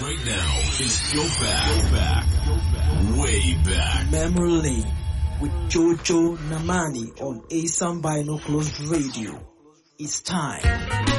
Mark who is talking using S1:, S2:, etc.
S1: right now is go back, way back.
S2: Memory Lane with Jojo Namani on Asam Binoculars Radio. It's time.